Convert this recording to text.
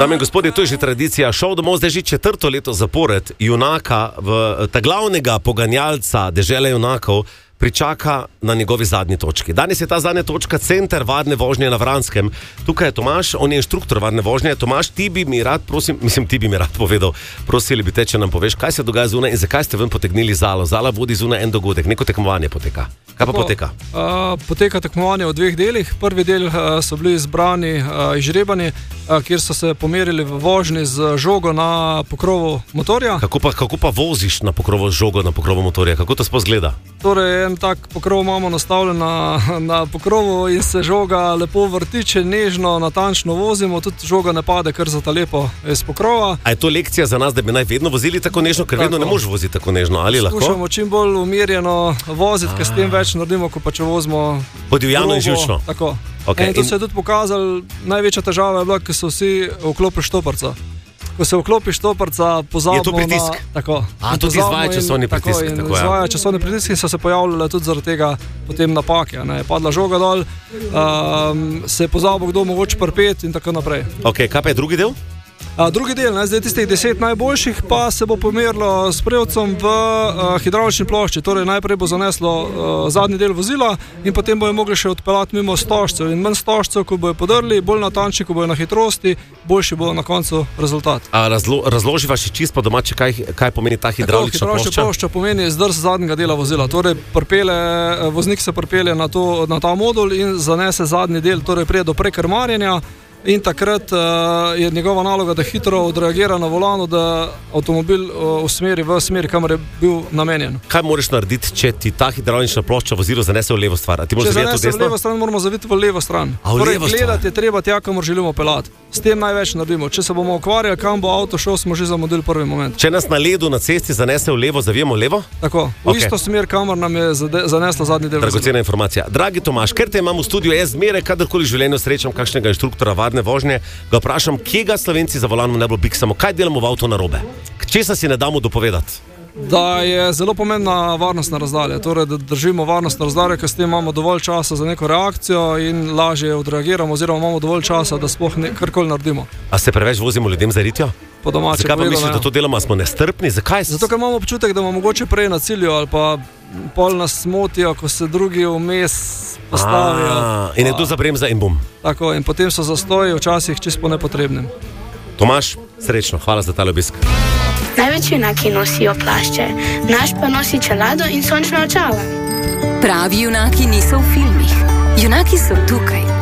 Dame in gospodje, to je že tradicija. Šov domov zdaj že 4. leto zapored junaka, ta glavnega poganjalca dežele junakov, pričaka na njegovi zadnji točki. Danes je ta zadnja točka center varne vožnje na Vranskem. Tukaj je Tomaž, on je inštruktor varne vožnje. Tomaž, ti bi mi rad povedal, prosili bi te, če nam poveš, kaj se dogaja zunaj in zakaj ste ven potegnili Zalo. Zala vodi zunaj en dogodek, neko tekmovanje poteka. Kaj pa poteka? Poteka tekmovanje v 2 delih. Prvi del so bili izbrani izžrebani, kjer so se pomerili v vožnji z žogo na pokrovu motorja. Kako pa voziš na pokrovu z žogo na pokrovu motorja? Kako to sploh izgleda? Torej, en tak pokrov imamo nastavljen na pokrovu in se žoga lepo vrtiče, nežno, natančno vozimo, tudi žoga ne pade kar zata lepo iz pokrova. A je to lekcija za nas, da bi naj vedno vozili tako nežno, ker vedno ne možeš voziti tako nežno, ali lahko? Skušamo čim bolj umirjeno voziti, ker s tem več naredimo, kot pa če vozimo podivjano in živčno. Tako. Okay. In to se je tudi pokazalo, največja težava je bila, ker so vsi vklopili štoparca. Ko se vklopi štoparca, pozabimo je to pritisk? Tako. Tudi izvaja časovni pritisk. Tako, izvaja časovni pritisk in so se pojavljale tudi zaradi tega potem napake. Je padla žoga dol, se je pozabil kdo mogoče prpet in tako naprej. Ok, kaj pa je drugi del? Drugi del, zdaj tistih 10 najboljših, pa se bo pomerilo s prevcem v hidravlični plošči. Torej najprej bo zaneslo zadnji del vozila in potem bojo mogli še odpeljati mimo stožcev. In manj stožcev, ko bojo podrli, bolj natančni, ko bojo na hitrosti, boljši bo na koncu rezultat. Razloživa še čisto po domače, kaj pomeni ta hidravlična plošča? Hidravlična plošča pomeni zdrs zadnjega dela vozila. Torej voznik se pripelje na ta modul in zanese zadnji del, torej prije do prekrmarjenja. In takrat je njegova naloga, da hitro odreagira na volanu, da avtomobil usmeri v smer, kamor je bil namenjen. Kaj moraš narediti, če ti ta hidravlična plošča vozilo zanese v levo stran? Če zanese v levo stran, moramo zaviti v levo stran. Torej, gledati je treba tja, kamor želimo pelati. S tem največ naredimo. Če se bomo ukvarjali, kam bo avto šel, smo že zamudili prvi moment. Če nas na ledu na cesti zanese v levo, zavijemo levo? Tako, v isto smer, kamor nam je zanesla zadnji del. Dragocena informacija. Dragi Tomaž, ker te imam v studiu, jaz zmeraj, kadarkoli v življenju srečam kakšnega inštruktora varne vožnje, ga vprašam, kje ga Slovenci za volanom ne bo biksamo, kaj delamo v avtu narobe? Česa si ne damo dopovedati? Da je zelo pomembna varnostna razdalja, torej da držimo varnostno razdaljo, ker s tem imamo dovolj časa za neko reakcijo in lažje odreagiramo, oziroma imamo dovolj časa, da sploh karkoli naredimo. A se preveč vozimo ljudem za ritjo? Po domače povedano. Zakaj pa misliš, da to delamo, smo nestrpni? Zakaj? Zato, ker imamo občutek, da imamo mogoče prej na cilju ali pa pol nas motijo, ko se drugi vmes postavijo. In nekdo zabremza in bum. Tako, in potem so zastoji včasih čisto po nepotrebnem. Tomaž, srečno, hvala za tale obisk. Največji junaki nosijo plašče, naš pa nosi čelado in sončna očala. Pravi junaki niso v filmih, junaki so tukaj.